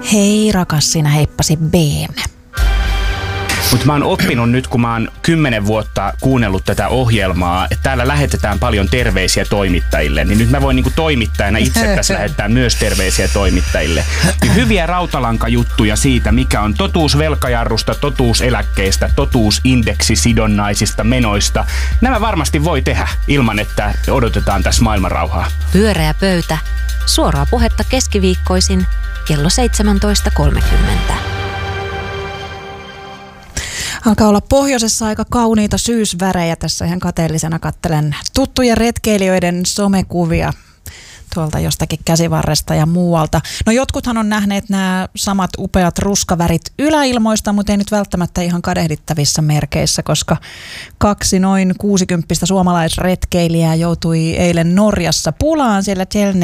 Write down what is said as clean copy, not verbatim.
Hei rakas, sinä heippasi Beem. Mutta mä oon oppinut nyt, kun mä oon 10 vuotta kuunnellut tätä ohjelmaa, että täällä lähetetään paljon terveisiä toimittajille, niin nyt mä voin niinku toimittajana itse tässä lähettää myös terveisiä toimittajille. Niin hyviä rautalankajuttuja siitä, mikä on totuus velkajarrusta, totuus eläkkeistä, totuus indeksisidonnaisista menoista. Nämä varmasti voi tehdä ilman, että odotetaan tässä maailmanrauhaa. Pyöreä pöytä. Suoraa puhetta keskiviikkoisin kello 17.30. Alkaa olla pohjoisessa aika kauniita syysvärejä. Tässä ihan kateellisena katselen tuttuja retkeilijöiden somekuvia tuolta jostakin Käsivarresta ja muualta. No jotkuthan on nähneet nämä samat upeat ruskavärit yläilmoista, mutta ei nyt välttämättä ihan kadehdittavissa merkeissä, koska 2 noin 60 suomalaisretkeilijää joutui eilen Norjassa pulaan siellä